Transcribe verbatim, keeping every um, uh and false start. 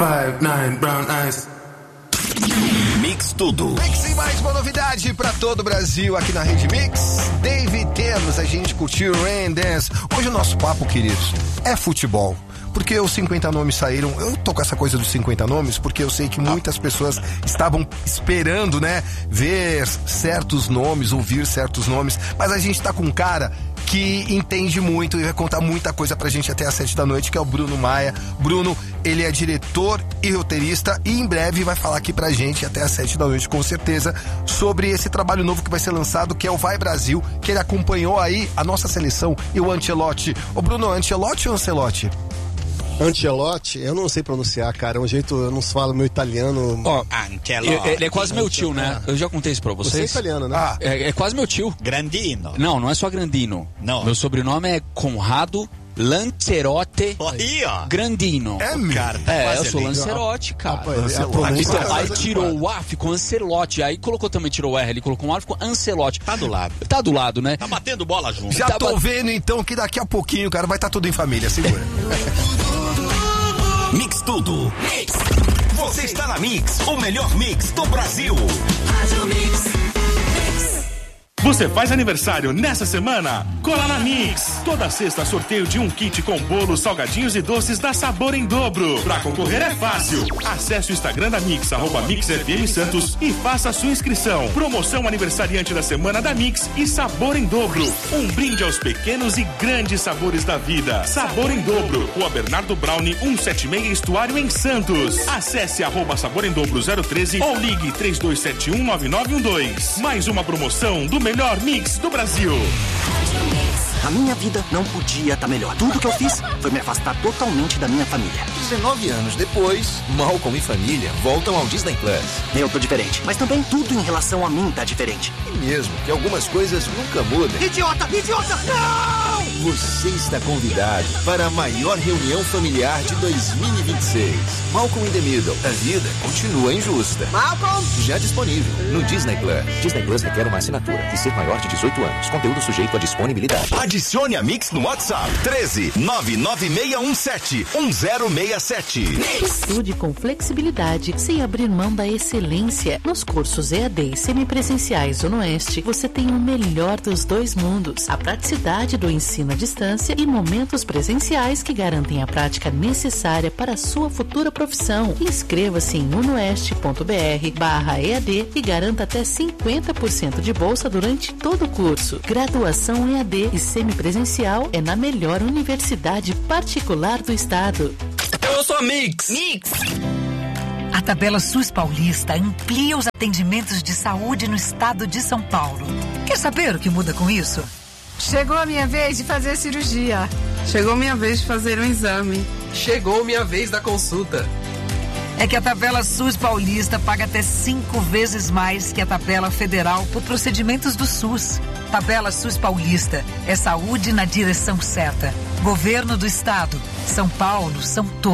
five, nine, brown eyes. Mix Tudo. Mix e mais uma novidade pra todo o Brasil aqui na Rede Mix. David Thames, a gente curtiu Rain Dance. Hoje o nosso papo, queridos, é futebol. Porque os cinquenta nomes saíram. Eu tô com essa coisa dos cinquenta nomes porque eu sei que muitas pessoas estavam esperando, né, ver certos nomes, ouvir certos nomes. Mas a gente tá com um cara que entende muito e vai contar muita coisa pra gente até às sete da noite, que é o Bruno Maia. Bruno, ele é diretor e roteirista e em breve vai falar aqui pra gente até às sete da noite, com certeza, sobre esse trabalho novo que vai ser lançado, que é o Vai Brasil, que ele acompanhou aí a nossa seleção e o Ancelotti. Ô Bruno, Ancelotti ou Ancelotti? Ancelotti, eu não sei pronunciar, cara, é um jeito, eu não falo meu italiano. Ó, Ancelotti. Ele é quase meu tio, né? Eu já contei isso pra vocês. Você é italiano, né? Ah, é, é quase meu tio. Grandino. Não, não é só Grandino. Não. Meu sobrenome é Conrado Lancerotti Aí, ó. Grandino. É, meu? Cara, É, eu quase sou ali. Lancerotti, cara. Rapaz, a Então, pronúncia é aí coisa tirou de o A, ficou Ancelotti. Aí colocou também, tirou o R, ele colocou um A, ficou Ancelotti. Tá do lado. Tá do lado, né? Tá batendo bola junto. Já Tá tô ba- vendo então que daqui a pouquinho, cara, vai estar tudo em família, segura. Mix Tudo. Mix. Você está na Mix, o melhor mix do Brasil. Você faz aniversário nessa semana? Cola na Mix! Toda sexta sorteio de um kit com bolos, salgadinhos e doces da Sabor em Dobro. Pra concorrer é fácil. Acesse o Instagram da Mix, arroba Mix F M Santos e faça a sua inscrição. Promoção aniversariante da semana da Mix e Sabor em Dobro. Um brinde aos pequenos e grandes sabores da vida. Sabor em Dobro. Rua Bernardo Browne, cento e setenta e seis Estuário em Santos. Acesse arroba Sabor em Dobro zero treze ou ligue três dois sete um nove nove um dois. Mais uma promoção do melhor mix do Brasil. A minha vida não podia estar melhor. Tudo que eu fiz foi me afastar totalmente da minha família. dezenove anos depois, Malcolm e família voltam ao Disney Plus. Eu tô diferente, mas também tudo em relação a mim tá diferente. E mesmo que algumas coisas nunca mudem, Idiota! Idiota! Não! você está convidado para a maior reunião familiar de dois mil e vinte e seis. Malcolm in the Middle. A vida continua injusta. Malcolm! Já disponível no Disney Plus. Disney Plus requer uma assinatura e ser maior de dezoito anos. Conteúdo sujeito à disponibilidade. Adicione a Mix no WhatsApp treze nove nove seis um sete um zero seis sete. Estude com flexibilidade, sem abrir mão da excelência. Nos cursos E A D e semipresenciais Onoeste, você tem o melhor dos dois mundos. A praticidade do ensino à distância e momentos presenciais que garantem a prática necessária para a sua futura profissão. Inscreva-se em unoeste.br barra EAD e garanta até cinquenta por cento de bolsa durante todo o curso. Graduação E A D e semipresencial é na melhor universidade particular do estado. Eu sou a Mix. Mix. A Tabela SUS Paulista amplia os atendimentos de saúde no estado de São Paulo. Quer saber o que muda com isso? Chegou a minha vez de fazer a cirurgia. Chegou a minha vez de fazer um exame. Chegou minha vez da consulta. É que a Tabela SUS Paulista paga até cinco vezes mais que a Tabela Federal por procedimentos do SUS. Tabela SUS Paulista é saúde na direção certa. Governo do Estado. São Paulo, são todos.